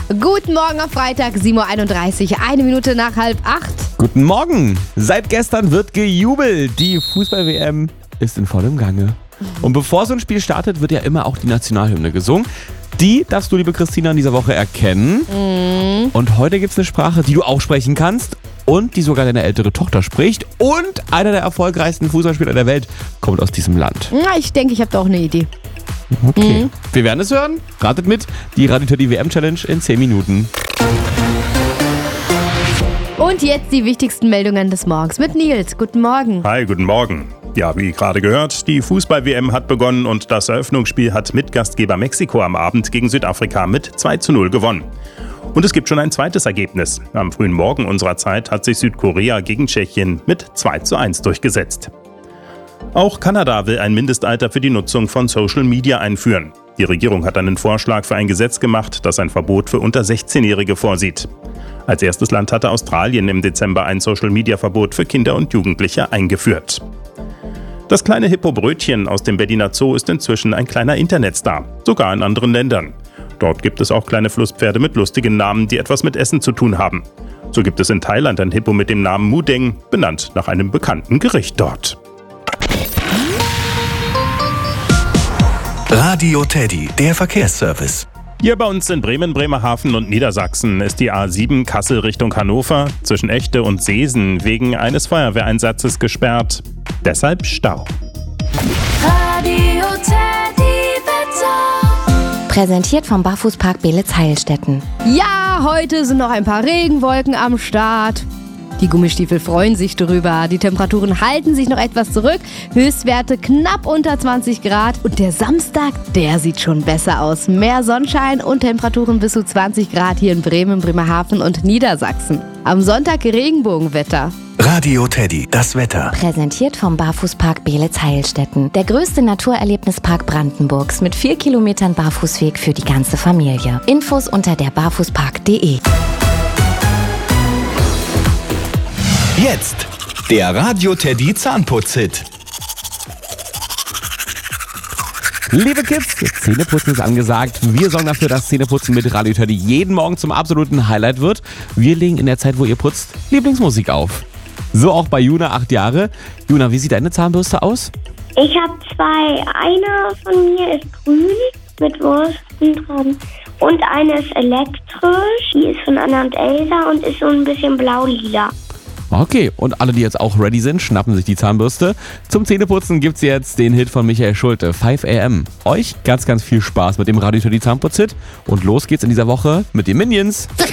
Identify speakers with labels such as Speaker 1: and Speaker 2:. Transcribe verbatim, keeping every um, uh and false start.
Speaker 1: Guten Morgen am Freitag, sieben Uhr einunddreißig, eine Minute nach halb acht.
Speaker 2: Guten Morgen. Seit gestern wird gejubelt. Die Fußball-W M ist in vollem Gange. Und bevor so ein Spiel startet, wird ja immer auch die Nationalhymne gesungen. Die darfst du, liebe Christina, in dieser Woche erkennen.
Speaker 1: Mhm.
Speaker 2: Und heute gibt es eine Sprache, die du auch sprechen kannst und die sogar deine ältere Tochter spricht. Und einer der erfolgreichsten Fußballspieler der Welt kommt aus diesem Land.
Speaker 1: Na, ich denke, ich habe da auch eine Idee.
Speaker 2: Okay.
Speaker 1: Mhm.
Speaker 2: Wir werden es hören. Ratet mit. Die Radio Teddy W M-Challenge in zehn Minuten.
Speaker 1: Und jetzt die wichtigsten Meldungen des Morgens mit Nils. Guten Morgen.
Speaker 3: Hi, guten Morgen. Ja, wie gerade gehört, die Fußball-W M hat begonnen und das Eröffnungsspiel hat Mitgastgeber Mexiko am Abend gegen Südafrika mit zwei zu null gewonnen. Und es gibt schon ein zweites Ergebnis. Am frühen Morgen unserer Zeit hat sich Südkorea gegen Tschechien mit zwei zu eins durchgesetzt. Auch Kanada will ein Mindestalter für die Nutzung von Social Media einführen. Die Regierung hat einen Vorschlag für ein Gesetz gemacht, das ein Verbot für unter sechzehnjährige vorsieht. Als erstes Land hatte Australien im Dezember ein Social-Media-Verbot für Kinder und Jugendliche eingeführt. Das kleine Hippo-Brötchen aus dem Berliner Zoo ist inzwischen ein kleiner Internetstar, sogar in anderen Ländern. Dort gibt es auch kleine Flusspferde mit lustigen Namen, die etwas mit Essen zu tun haben. So gibt es in Thailand ein Hippo mit dem Namen Mudeng, benannt nach einem bekannten Gericht dort.
Speaker 4: Radio Teddy, der Verkehrsservice.
Speaker 3: Hier bei uns in Bremen, Bremerhaven und Niedersachsen ist die A sieben Kassel Richtung Hannover zwischen Echte und Seesen wegen eines Feuerwehreinsatzes gesperrt. Deshalb Stau.
Speaker 5: Radio Teddy Wetter.
Speaker 6: Präsentiert vom Barfußpark Beelitz-Heilstätten.
Speaker 1: Ja, heute sind noch ein paar Regenwolken am Start. Die Gummistiefel freuen sich drüber. Die Temperaturen halten sich noch etwas zurück. Höchstwerte knapp unter zwanzig Grad. Und der Samstag, der sieht schon besser aus. Mehr Sonnenschein und Temperaturen bis zu zwanzig Grad hier in Bremen, Bremerhaven und Niedersachsen. Am Sonntag Regenbogenwetter.
Speaker 4: Radio Teddy, das Wetter.
Speaker 6: Präsentiert vom Barfußpark Beelitz-Heilstätten. Der größte Naturerlebnispark Brandenburgs mit vier Kilometern Barfußweg für die ganze Familie. Infos unter der barfußpark punkt de.
Speaker 4: Jetzt der Radio Teddy Zahnputz-Hit.
Speaker 2: Liebe Kids, Zähneputzen ist angesagt. Wir sorgen dafür, dass Zähneputzen mit Radio Teddy jeden Morgen zum absoluten Highlight wird. Wir legen in der Zeit, wo ihr putzt, Lieblingsmusik auf. So auch bei Juna, acht Jahre. Juna, wie sieht deine Zahnbürste aus?
Speaker 7: Ich habe zwei. Eine von mir ist grün mit Wursten dran. Und eine ist elektrisch. Die ist von Anna und Elsa und ist so ein bisschen blau-lila.
Speaker 2: Okay, und alle, die jetzt auch ready sind, schnappen sich die Zahnbürste. Zum Zähneputzen gibt's jetzt den Hit von Michael Schulte, fünf a m. Euch ganz, ganz viel Spaß mit dem Radio Teddy Zahnputz-Hit. Und los geht's in dieser Woche mit den Minions.